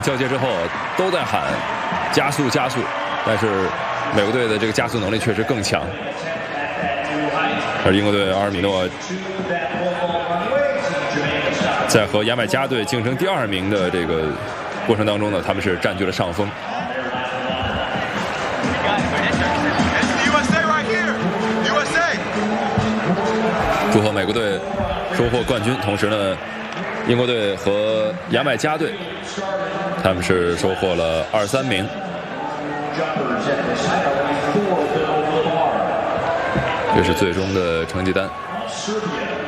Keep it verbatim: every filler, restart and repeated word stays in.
交接之后都在喊加速加速，但是美国队的这个加速能力确实更强。而英国队阿尔米诺在和牙买加队竞争第二名的这个过程当中呢，他们是占据了上风。祝贺美国队收获冠军，同时呢，英国队和牙买加队他们是收获了二三名。这是最终的成绩单。